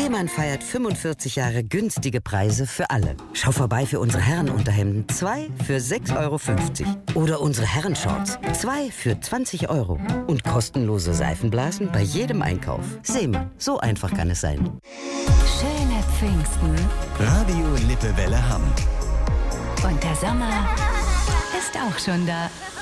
Seemann feiert 45 Jahre günstige Preise für alle. Schau vorbei für unsere Herrenunterhemden. 2 für 6,50 €. Oder unsere Herrenshorts. 2 für 20 €. Und kostenlose Seifenblasen bei jedem Einkauf. Seemann, so einfach kann es sein. Schöne Pfingsten. Radio Lippewelle Hamm. Und der Sommer ist auch schon da.